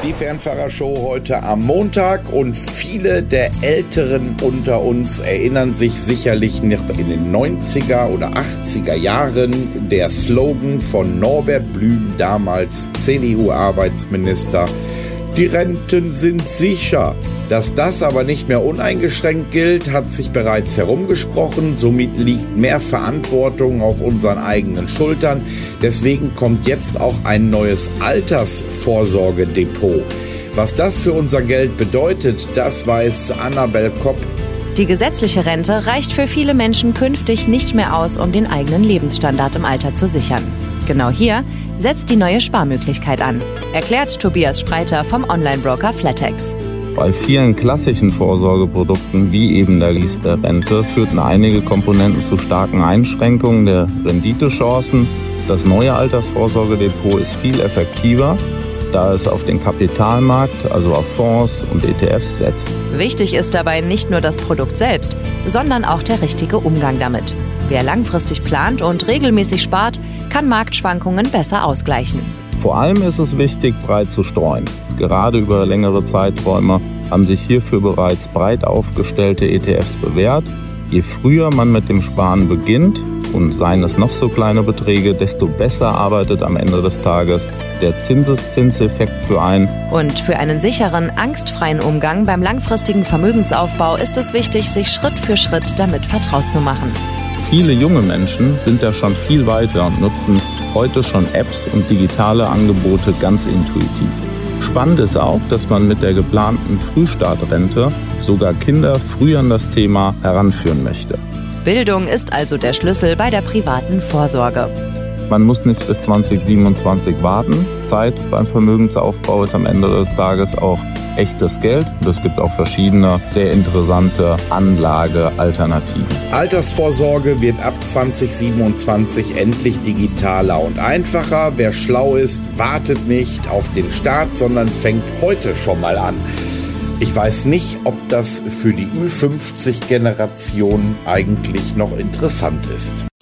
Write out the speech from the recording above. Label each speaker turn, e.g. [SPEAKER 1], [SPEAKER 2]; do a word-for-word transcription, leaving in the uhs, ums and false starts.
[SPEAKER 1] Die Fernfahrershow heute am Montag und viele der Älteren unter uns erinnern sich sicherlich noch in den neunziger oder achtziger Jahren der Slogan von Norbert Blüm, damals C D U-Arbeitsminister: Die Renten sind sicher. Dass das aber nicht mehr uneingeschränkt gilt, hat sich bereits herumgesprochen. Somit liegt mehr Verantwortung auf unseren eigenen Schultern. Deswegen kommt jetzt auch ein neues Altersvorsorgedepot. Was das für unser Geld bedeutet, das weiß Annabel Kopp.
[SPEAKER 2] Die gesetzliche Rente reicht für viele Menschen künftig nicht mehr aus, um den eigenen Lebensstandard im Alter zu sichern. Genau hier setzt die neue Sparmöglichkeit an, erklärt Tobias Spreiter vom Online-Broker Flatex.
[SPEAKER 3] Bei vielen klassischen Vorsorgeprodukten wie eben der Riester-Rente führten einige Komponenten zu starken Einschränkungen der Renditechancen. Das neue Altersvorsorgedepot ist viel effektiver, da es auf den Kapitalmarkt, also auf Fonds und E T Fs setzt.
[SPEAKER 2] Wichtig ist dabei nicht nur das Produkt selbst, sondern auch der richtige Umgang damit. Wer langfristig plant und regelmäßig spart, kann Marktschwankungen besser ausgleichen.
[SPEAKER 3] Vor allem ist es wichtig, breit zu streuen. Gerade über längere Zeiträume haben sich hierfür bereits breit aufgestellte E T Fs bewährt. Je früher man mit dem Sparen beginnt, und seien es noch so kleine Beträge, desto besser arbeitet am Ende des Tages der Zinseszinseffekt für einen.
[SPEAKER 2] Und für einen sicheren, angstfreien Umgang beim langfristigen Vermögensaufbau ist es wichtig, sich Schritt für Schritt damit vertraut zu machen.
[SPEAKER 3] Viele junge Menschen sind ja schon viel weiter und nutzen heute schon Apps und digitale Angebote ganz intuitiv. Spannend ist auch, dass man mit der geplanten Frühstartrente sogar Kinder früh an das Thema heranführen möchte.
[SPEAKER 2] Bildung ist also der Schlüssel bei der privaten Vorsorge.
[SPEAKER 3] Man muss nicht bis zwanzig siebenundzwanzig warten. Zeit beim Vermögensaufbau ist am Ende des Tages auch echtes Geld. Und es gibt auch verschiedene sehr interessante Anlagealternativen.
[SPEAKER 1] Altersvorsorge wird ab zwanzig siebenundzwanzig endlich digitaler und einfacher. Wer schlau ist, wartet nicht auf den Start, sondern fängt heute schon mal an. Ich weiß nicht, ob das für die Ü fünfzig Generation eigentlich noch interessant ist.